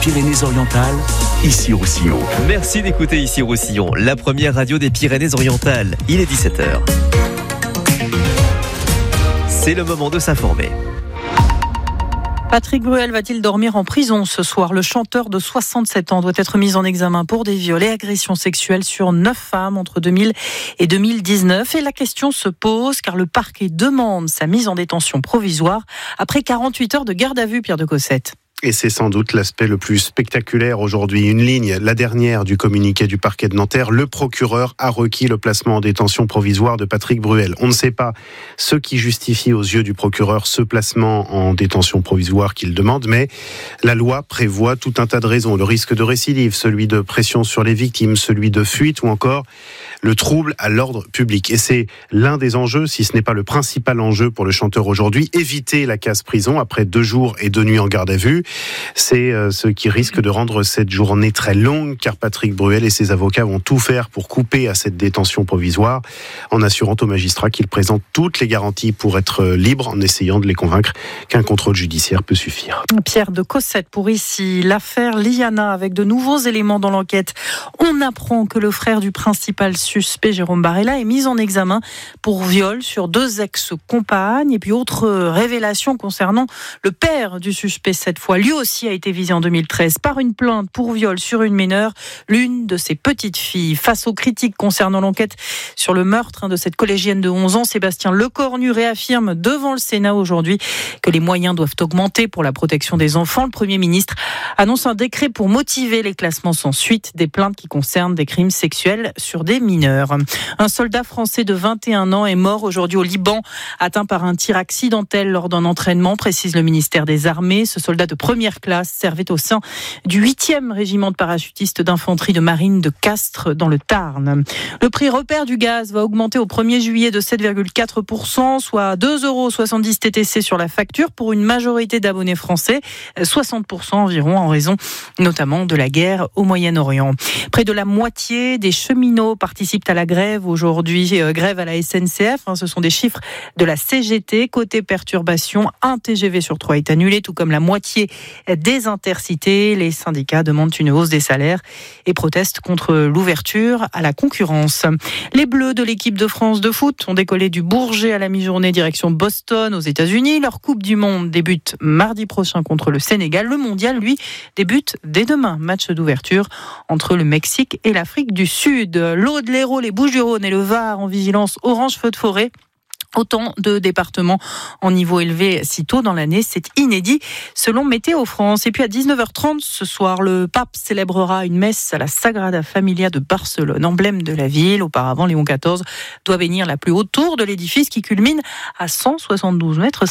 Pyrénées-Orientales, Issy-Roussillon. Merci d'écouter Issy-Roussillon, la première radio des Pyrénées-Orientales. Il est 17h. C'est le moment de s'informer. Patrick Bruel va-t-il dormir en prison ce soir ? Le chanteur de 67 ans doit être mis en examen pour des viols et agressions sexuelles sur 9 femmes entre 2000 et 2019. Et la question se pose car le parquet demande sa mise en détention provisoire après 48 heures de garde à vue, Pierre de Cossette. Et c'est sans doute l'aspect le plus spectaculaire aujourd'hui. Une ligne, la dernière du communiqué du parquet de Nanterre. Le procureur a requis le placement en détention provisoire de Patrick Bruel. On ne sait pas ce qui justifie aux yeux du procureur ce placement en détention provisoire qu'il demande, mais la loi prévoit tout un tas de raisons. Le risque de récidive, celui de pression sur les victimes, celui de fuite ou encore le trouble à l'ordre public. Et c'est l'un des enjeux, si ce n'est pas le principal enjeu pour le chanteur aujourd'hui, éviter la case prison après 2 jours et 2 nuits en garde à vue. C'est ce qui risque de rendre cette journée très longue, car Patrick Bruel et ses avocats vont tout faire pour couper à cette détention provisoire, en assurant aux magistrats qu'ils présentent toutes les garanties pour être libres, en essayant de les convaincre qu'un contrôle judiciaire peut suffire. Pierre de Cossette pour ici. L'affaire Liana, avec de nouveaux éléments dans l'enquête. On apprend que le frère du principal suspect, Jérôme Barella, est mis en examen pour viol sur 2 ex-compagnes. Et puis autre révélation concernant le père du suspect cette fois. Lui aussi a été visé en 2013 par une plainte pour viol sur une mineure, l'une de ses petites filles. Face aux critiques concernant l'enquête sur le meurtre de cette collégienne de 11 ans, Sébastien Lecornu réaffirme devant le Sénat aujourd'hui que les moyens doivent augmenter pour la protection des enfants. Le Premier ministre annonce un décret pour motiver les classements sans suite des plaintes qui concernent des crimes sexuels sur des mineurs. Un soldat français de 21 ans est mort aujourd'hui au Liban, atteint par un tir accidentel lors d'un entraînement, précise le ministère des Armées. Ce soldat de première classe servait au sein du 8e régiment de parachutistes d'infanterie de marine de Castres dans le Tarn. Le prix repère du gaz va augmenter au 1er juillet de 7,4%, soit 2,70 € TTC sur la facture pour une majorité d'abonnés français, 60% environ en raison notamment de la guerre au Moyen-Orient. Près de la moitié des cheminots participent à la grève aujourd'hui, grève à la SNCF, ce sont des chiffres de la CGT. Côté perturbation, 1 TGV sur 3 est annulé, tout comme la moitié des intercités. Les syndicats demandent une hausse des salaires et protestent contre l'ouverture à la concurrence. Les Bleus de l'équipe de France de foot ont décollé du Bourget à la mi-journée direction Boston aux États-Unis. Leur Coupe du Monde débute mardi prochain contre le Sénégal. Le mondial, lui, débute dès demain. Match d'ouverture entre le Mexique et l'Afrique du Sud. L'Aude, l'Hérault, les Bouches-du-Rhône et le Var en vigilance orange feu de forêt. Autant de départements en niveau élevé si tôt dans l'année, c'est inédit selon Météo France. Et puis à 19h30 ce soir, le pape célébrera une messe à la Sagrada Familia de Barcelone, emblème de la ville. Auparavant, Léon XIV doit bénir la plus haute tour de l'édifice qui culmine à 172,50 mètres.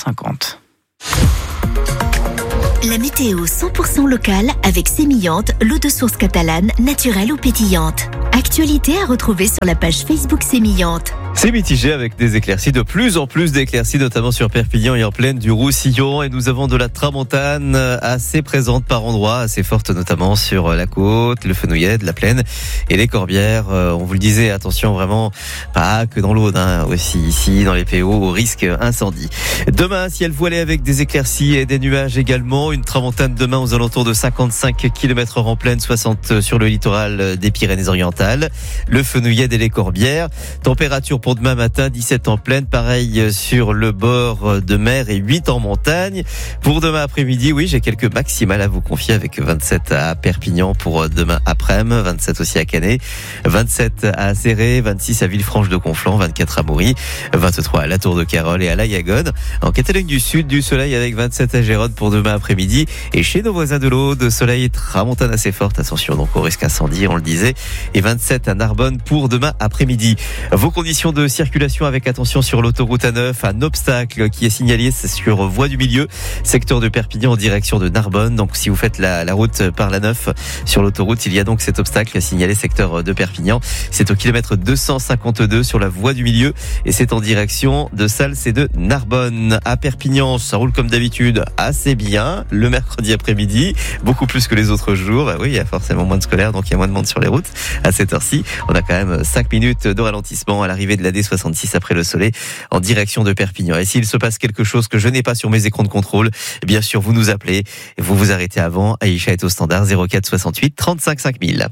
La météo 100% locale avec Sémillante, l'eau de source catalane, naturelle ou pétillante. Actualité à retrouver sur la page Facebook Sémillante. C'est mitigé avec des éclaircies, de plus en plus d'éclaircies, notamment sur Perpignan et en plaine du Roussillon. Et nous avons de la tramontane assez présente par endroits, assez forte notamment sur la côte, le Fenouillet, la plaine et les Corbières. On vous le disait, attention vraiment, pas que dans l'Aude, aussi ici dans les PO, au risque incendie. Demain, ciel voilé avec des éclaircies et des nuages également. Une tramontane demain aux alentours de 55 km/h en plaine, 60 sur le littoral des Pyrénées-Orientales. Le Fenouillet et les Corbières. Température pour demain matin, 17 en plaine, pareil sur le bord de mer et 8 en montagne. Pour demain après-midi, oui, j'ai quelques maximales à vous confier avec 27 à Perpignan pour demain après-midi, 27 aussi à Canet, 27 à Céré, 26 à Villefranche-de-Conflans, 24 à Moury, 23 à la Tour de Carol et à la Yagone. En Catalogne du Sud, du soleil avec 27 à Gérone pour demain après-midi. Et chez nos voisins de l'Aude, soleil et tramontane assez forte, attention donc au risque incendie, on le disait, et 27 à Narbonne pour demain après-midi. Vos conditions de circulation avec attention sur l'autoroute A9, un obstacle qui est signalé, c'est sur voie du milieu, secteur de Perpignan en direction de Narbonne. Donc si vous faites la route par la 9 sur l'autoroute, il y a donc cet obstacle signalé secteur de Perpignan. C'est au kilomètre 252 sur la voie du milieu et c'est en direction de Sals et de Narbonne. À Perpignan, ça roule comme d'habitude assez bien le mercredi après-midi, beaucoup plus que les autres jours. Oui, il y a forcément moins de scolaires, donc il y a moins de monde sur les routes. À cette heure-ci, on a quand même 5 minutes de ralentissement à l'arrivée de la D66 après le Soleil en direction de Perpignan. Et s'il se passe quelque chose que je n'ai pas sur mes écrans de contrôle, bien sûr, vous nous appelez et vous vous arrêtez avant. Aïcha est au standard 04 68 35 5000.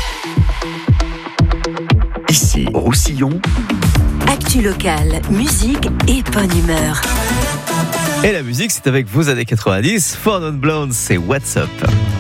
Ici, Roussillon. Actu locale, musique et bonne humeur. Et la musique, c'est avec vos années 90. For Non Blondes, c'est What's Up.